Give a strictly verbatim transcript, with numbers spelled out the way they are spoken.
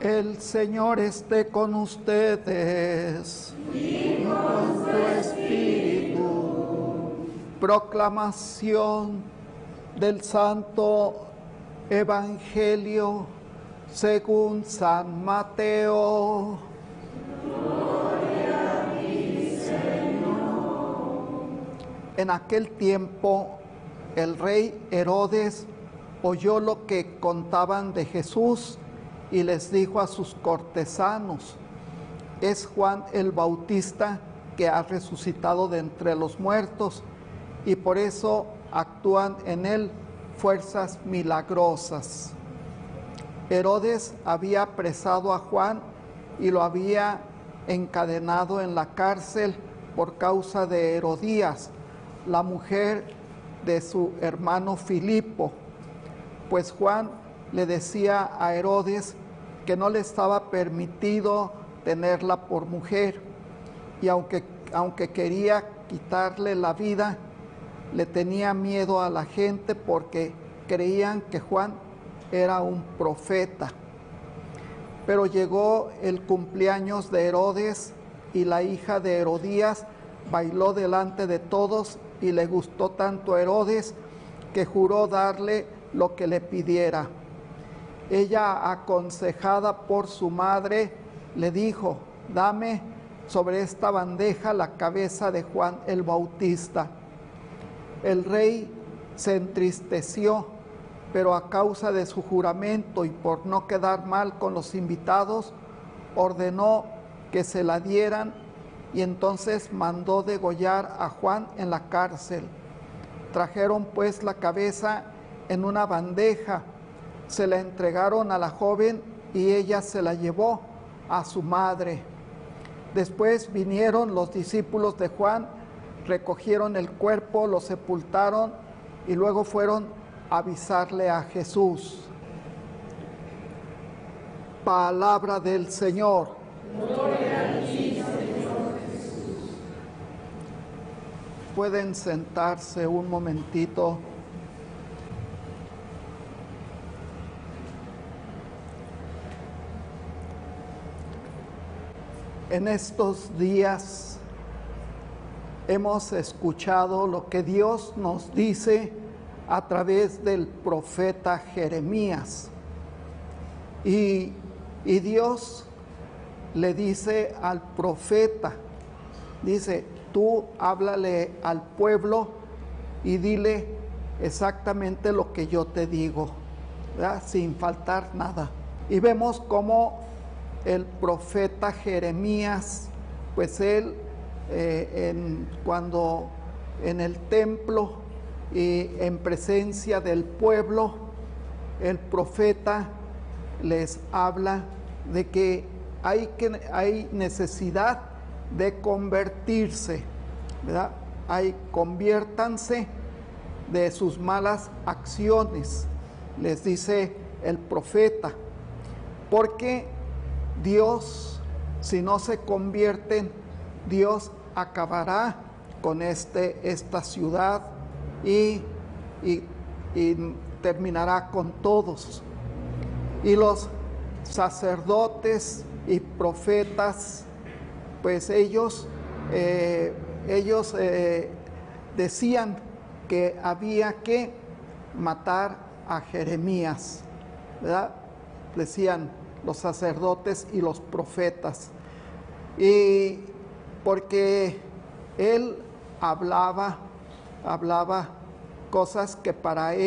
El Señor esté con ustedes. Y con tu espíritu. Proclamación del Santo Evangelio según San Mateo. Gloria a ti, Señor. En aquel tiempo, el rey Herodes oyó lo que contaban de Jesús y les dijo a sus cortesanos: es Juan el Bautista que ha resucitado de entre los muertos, y por eso actúan en él fuerzas milagrosas. Herodes había apresado a Juan y lo había encadenado en la cárcel por causa de Herodías, la mujer de su hermano Filipo, pues Juan le decía a Herodes que no le estaba permitido tenerla por mujer, y aunque, aunque quería quitarle la vida, le tenía miedo a la gente porque creían que Juan era un profeta. Pero llegó el cumpleaños de Herodes y la hija de Herodías bailó delante de todos y le gustó tanto a Herodes que juró darle lo que le pidiera. Ella, aconsejada por su madre, le dijo: dame sobre esta bandeja la cabeza de Juan el Bautista. El rey se entristeció, pero a causa de su juramento y por no quedar mal con los invitados, ordenó que se la dieran, y entonces mandó degollar a Juan en la cárcel. Trajeron pues la cabeza en una bandeja, se la entregaron a la joven y ella se la llevó a su madre. Después vinieron los discípulos de Juan, recogieron el cuerpo, lo sepultaron y luego fueron a avisarle a Jesús. Palabra del Señor. Gloria a ti, Señor Jesús. Pueden sentarse un momentito. En estos días hemos escuchado lo que Dios nos dice a través del profeta Jeremías. Y, y Dios le dice al profeta, dice: tú háblale al pueblo y dile exactamente lo que yo te digo, ¿verdad? Sin faltar nada. Y vemos cómo el profeta Jeremías, pues él, eh, en, cuando en el templo y en presencia del pueblo, el profeta les habla de que hay, que, hay necesidad de convertirse, ¿verdad? Hay, conviértanse de sus malas acciones, les dice el profeta, porque Dios, si no se convierten, Dios acabará con este, esta ciudad y, y, y terminará con todos. Y los sacerdotes y profetas, pues ellos, eh, ellos eh, decían que había que matar a Jeremías, ¿verdad? Decían los sacerdotes y los profetas, y porque él hablaba, hablaba cosas que para él